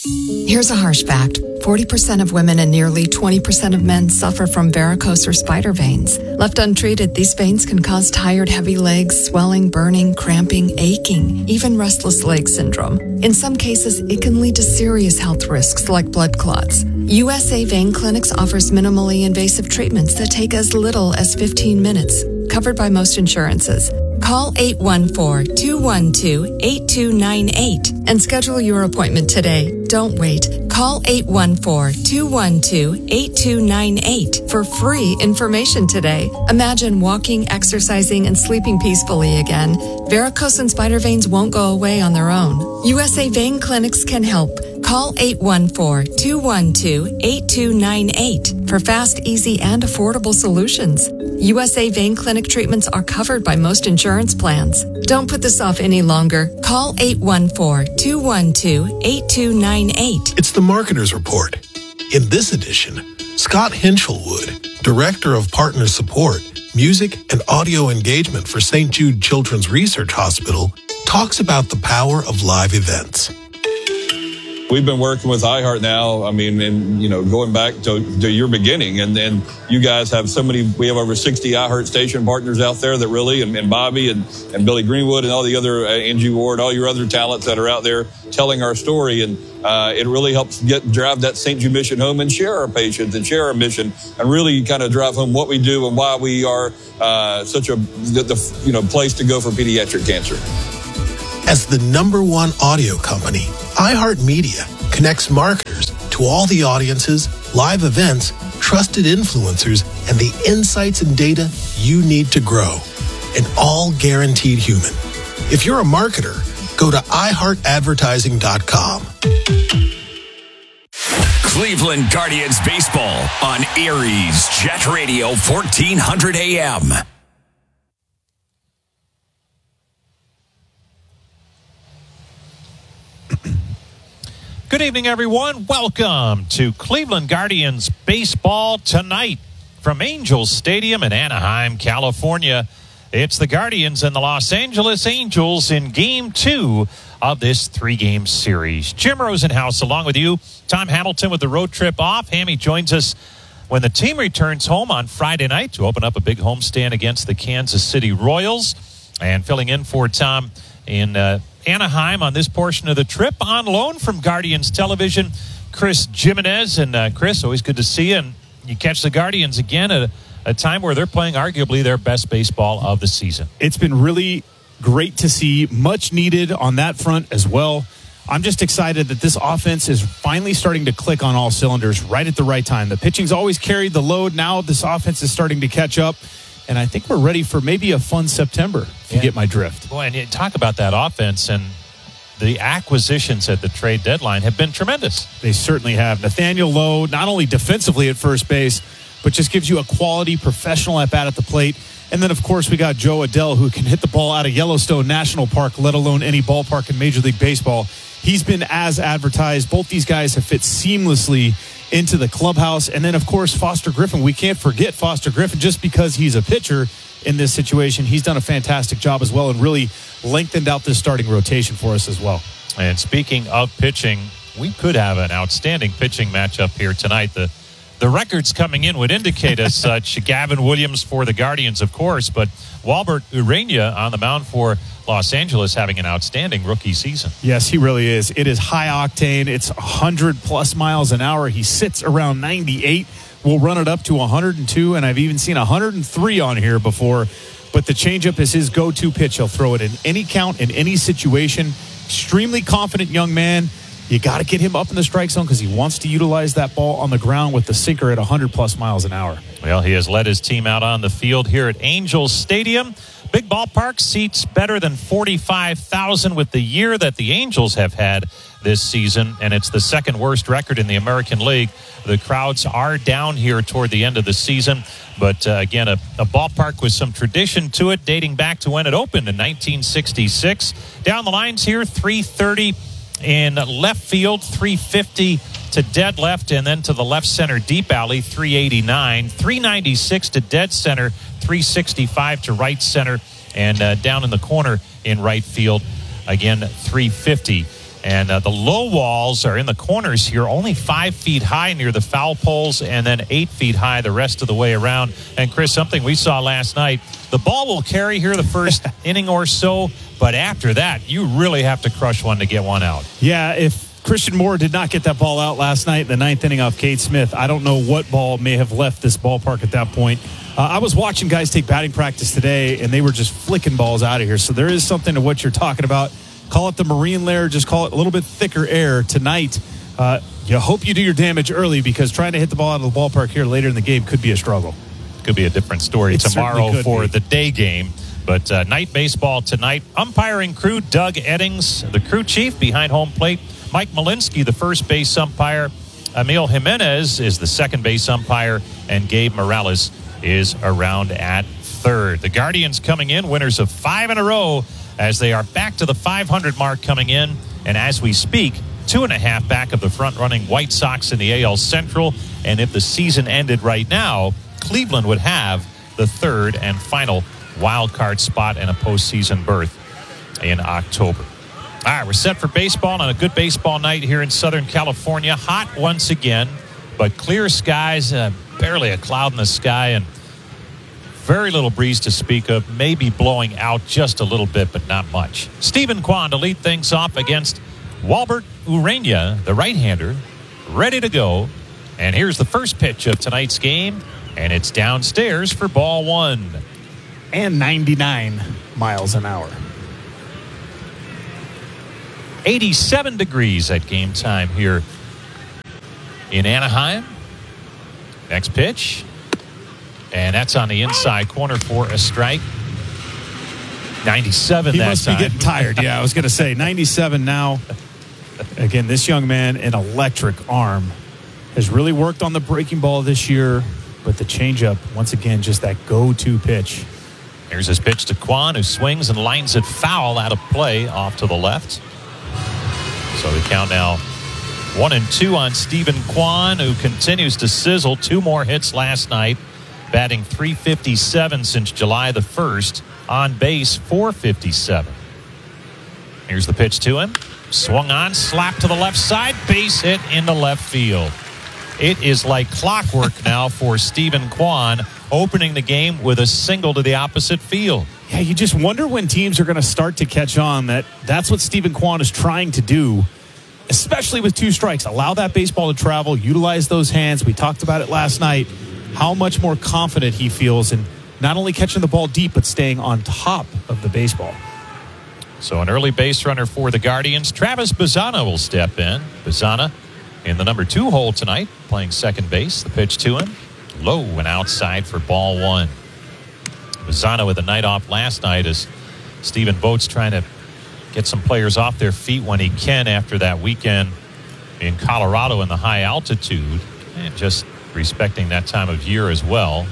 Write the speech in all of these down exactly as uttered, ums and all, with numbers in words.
Here's a harsh fact. forty percent of women and nearly twenty percent of men suffer from varicose or spider veins. Left untreated, these veins can cause tired, heavy legs, swelling, burning, cramping, aching, even restless leg syndrome. In some cases, it can lead to serious health risks like blood clots. U S A Vein Clinics offers minimally invasive treatments that take as little as fifteen minutes, covered by most insurances. Call eight one four, two one two, eight two nine eight and schedule your appointment today. Don't wait. Call eight one four, two one two, eight two nine eight for free information today. Imagine walking, exercising, and sleeping peacefully again. Varicose and spider veins won't go away on their own. U S A Vein Clinics can help. Call eight one four, two one two, eight two nine eight for fast, easy, and affordable solutions. U S A Vein Clinic treatments are covered by most insurance plans. Don't put this off any longer. Call eight one four, two one two, eight two nine eight. It's the Marketer's Report. In this edition, Scott Hinchelwood, Director of Partner Support, Music and Audio Engagement for Saint Jude Children's Research Hospital, talks about the power of live events. We've been working with iHeart now, I mean, and, you know, going back to, to your beginning, and then you guys have so many, we have over sixty iHeart station partners out there that really, and, and Bobby and, and Billy Greenwood and all the other, uh, Angie Ward, all your other talents that are out there telling our story. And uh, it really helps get drive that Saint Jude mission home and share our patients and share our mission and really kind of drive home what we do and why we are uh, such a, the, the, you know, place to go for pediatric cancer. As the number one audio company, iHeartMedia connects marketers to all the audiences, live events, trusted influencers, and the insights and data you need to grow. And all guaranteed human. If you're a marketer, go to i heart advertising dot com. Cleveland Guardians baseball on Aries Jet Radio fourteen hundred A M. Good evening, everyone. Welcome to Cleveland Guardians baseball tonight from Angels Stadium in Anaheim, California. It's the Guardians and the Los Angeles Angels in Game two of this three-game series. Jim Rosenhaus along with you. Tom Hamilton with the road trip off. Hammy joins us when the team returns home on Friday night to open up a big homestand against the Kansas City Royals. And filling in for Tom in uh, Anaheim on this portion of the trip on loan from Guardians Television, Chris Jimenez. And uh, Chris, always good to see you. And you catch the Guardians again at a, a time where they're playing arguably their best baseball of the season. It's been really great to see, much needed on that front as well. I'm just excited that this offense is finally starting to click on all cylinders right at the right time. The pitching's always carried the load. Now this offense is starting to catch up. And I think we're ready for maybe a fun September, if yeah. you get my drift. Boy, and you talk about that offense, and the acquisitions at the trade deadline have been tremendous. They certainly have. Nathaniel Lowe, not only defensively at first base, but just gives you a quality professional at bat at the plate. And then, of course, we got Joe Adell, who can hit the ball out of Yellowstone National Park, let alone any ballpark in Major League Baseball. He's been as advertised. Both these guys have fit seamlessly into the clubhouse. And then, of course, Foster Griffin. We can't forget Foster Griffin just because he's a pitcher in this situation. He's done a fantastic job as well and really lengthened out this starting rotation for us as well. And speaking of pitching, we could have an outstanding pitching matchup here tonight. The the records coming in would indicate as such. Gavin Williams for the Guardians, of course, but Walbert Urania on the mound for Los Angeles having an outstanding rookie season. Yes, he really is. It is high octane. It's one hundred plus miles an hour. He sits around ninety-eight. We'll run it up to one hundred two, and I've even seen one hundred three on here before. But the changeup is his go-to pitch. He'll throw it in any count, in any situation. Extremely confident young man. You got to get him up in the strike zone because he wants to utilize that ball on the ground with the sinker at one hundred plus miles an hour. Well, he has led his team out on the field here at Angels Stadium. Big ballpark, seats better than forty-five thousand with the year that the Angels have had this season, and it's the second worst record in the American League. The crowds are down here toward the end of the season, but uh, again, a, a ballpark with some tradition to it dating back to when it opened in nineteen sixty-six. Down the lines here, three thirty in left field, three fifty to dead left, and then to the left center deep alley, three eighty-nine, three ninety-six to dead center, three sixty-five to right center, and uh, down in the corner in right field, again, three fifty. And uh, the low walls are in the corners here, only five feet high near the foul poles, and then eight feet high the rest of the way around. And, Chris, something we saw last night, the ball will carry here the first inning or so, but after that, you really have to crush one to get one out. Yeah, if Christian Moore did not get that ball out last night in the ninth inning off Cade Smith, I don't know what ball may have left this ballpark at that point. Uh, I was watching guys take batting practice today, and they were just flicking balls out of here. So there is something to what you're talking about. Call it the marine layer, just call it a little bit thicker air tonight. Uh, you hope you do your damage early, because trying to hit the ball out of the ballpark here later in the game could be a struggle. Could be a different story It tomorrow for be. the day game. But uh, night baseball tonight. Umpiring crew, Doug Eddings, the crew chief behind home plate. Mike Malinsky, the first base umpire. Emil Jimenez is the second base umpire. And Gabe Morales is around at third. The Guardians coming in, winners of five in a row, as they are back to the five hundred mark coming in. And as we speak, two and a half back of the front-running White Sox in the A L Central. And if the season ended right now, Cleveland would have the third and final wild card spot and a postseason berth in October. All right, we're set for baseball on a good baseball night here in Southern California. Hot once again, but clear skies, uh, barely a cloud in the sky, and very little breeze to speak of. Maybe blowing out just a little bit, but not much. Stephen Kwan to lead things off against Walbert Urena, the right-hander, ready to go. And here's the first pitch of tonight's game, and it's downstairs for ball one. And ninety-nine miles an hour. eighty-seven degrees at game time here in Anaheim. Next pitch. And that's on the inside corner for a strike. ninety-seven He that must time. be getting tired. Yeah, I was going to say ninety-seven now. Again, this young man, an electric arm, has really worked on the breaking ball this year, but the changeup, once again, just that go-to pitch. Here's his pitch to Kwan, who swings and lines it foul out of play off to the left. So the count now one and two on Stephen Kwan, who continues to sizzle. Two more hits last night, batting three fifty-seven since July the first. On base, four fifty-seven. Here's the pitch to him. Swung on, slap to the left side, base hit into left field. It is like clockwork now for Stephen Kwan, opening the game with a single to the opposite field. Yeah, you just wonder when teams are going to start to catch on that that's what Stephen Kwan is trying to do, especially with two strikes. Allow that baseball to travel, utilize those hands. We talked about it last night, how much more confident he feels in not only catching the ball deep, but staying on top of the baseball. So an early base runner for the Guardians. Travis Bazzana will step in. Bazzana in the number two hole tonight, playing second base. The pitch to him, low and outside for ball one. Bazzana with a night off last night as Stephen Vogt's trying to get some players off their feet when he can after that weekend in Colorado in the high altitude, and just respecting that time of year as well.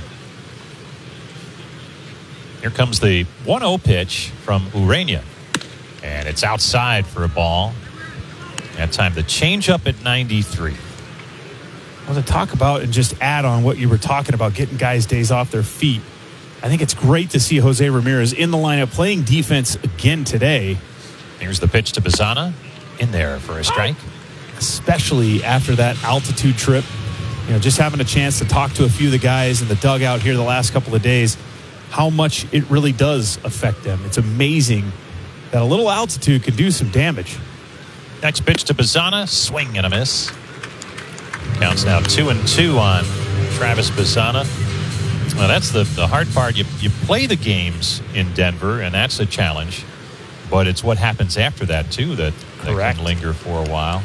Here comes the one oh pitch from Urena, and it's outside for a ball. That time the changeup at ninety-three. Well, to talk about and just add on what you were talking about, getting guys days off their feet, I think it's great to see Jose Ramirez in the lineup playing defense again today. Here's the pitch to Bazzana, in there for a strike. Especially after that altitude trip. You know, just having a chance to talk to a few of the guys in the dugout here the last couple of days, how much it really does affect them. It's amazing that a little altitude can do some damage. Next pitch to Bazzana, swing and a miss. Counts now two and two on Travis Bazzana. Well, that's the, the hard part. You, you play the games in Denver, and that's a challenge. But it's what happens after that, too, that, that can linger for a while.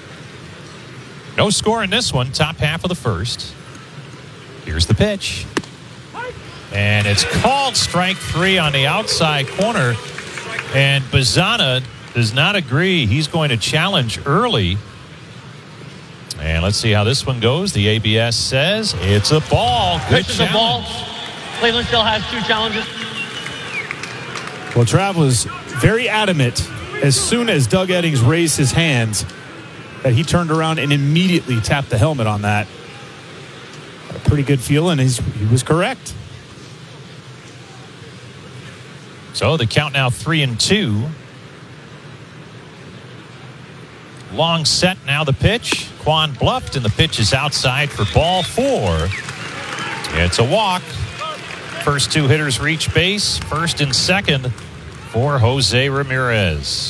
No score in this one, top half of the first. Here's the pitch. And it's called strike three on the outside corner. And Bazzana does not agree. He's going to challenge early. And let's see how this one goes. The A B S says it's a ball. Good Pitch is a ball. Cleveland still has two challenges. Well, Trav was very adamant as soon as Doug Eddings raised his hands that he turned around and immediately tapped the helmet on that. Had a pretty good feeling. He's, he was correct. So the count now three and two. Long set, now the pitch. Quan bluffed, and the pitch is outside for ball four. It's a walk. First two hitters reach base. First and second for Jose Ramirez.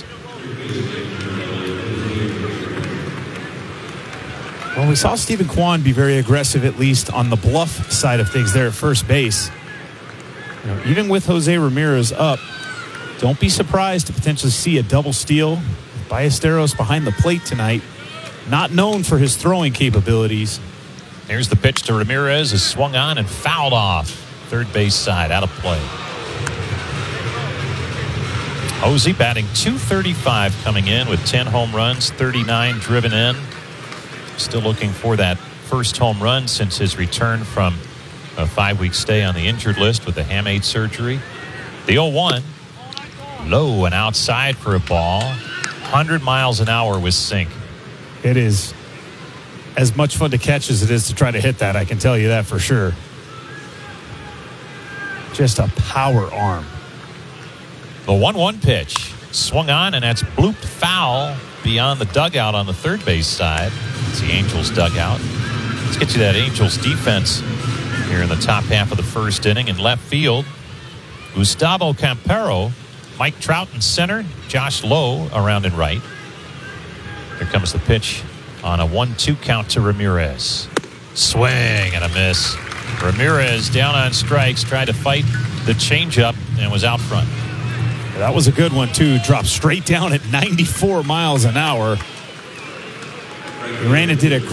Well, we saw Stephen Kwan be very aggressive, at least on the bluff side of things there at first base. You know, even with Jose Ramirez up, don't be surprised to potentially see a double steal. Ballesteros behind the plate tonight, not known for his throwing capabilities. Here's the pitch to Ramirez, is swung on and fouled off. Third base side, out of play. Jose batting two thirty-five coming in with ten home runs, thirty-nine driven in. Still looking for that first home run since his return from a five-week stay on the injured list with the hamate surgery. The oh one, low and outside for a ball. one hundred miles an hour with sink. It is as much fun to catch as it is to try to hit that, I can tell you that for sure. Just a power arm. The one one pitch. Swung on, and that's blooped foul beyond the dugout on the third base side. It's the Angels dugout. Let's get you that Angels defense here in the top half of the first inning. In left field, Gustavo Campero, Mike Trout in center, Josh Lowe around in right. Here comes the pitch on a one two count to Ramirez. Swing and a miss. Ramirez down on strikes, tried to fight the changeup and was out front. That was a good one, too. Dropped straight down at ninety-four miles an hour. Urena did a